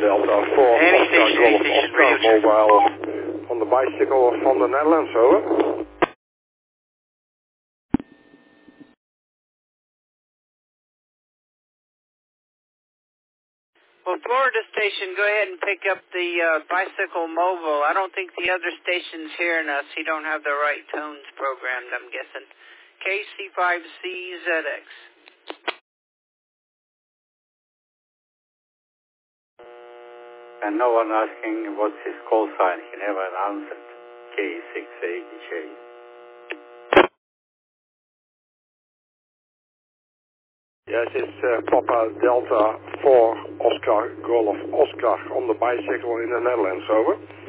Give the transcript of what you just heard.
Delta 4 Any Oscar station, Golf any station, Oscar radio check. Mobile on the bicycle from the Netherlands, over. Well, Florida station, go ahead and pick up the bicycle mobile. I don't think the other station's hearing us. He don't have the right tones programmed, I'm guessing. KC5CZX. And no one asking what's his call sign. He never answered. K680J. Yes, it's Papa Delta 4 Oscar Golf Oscar on the bicycle in the Netherlands, over.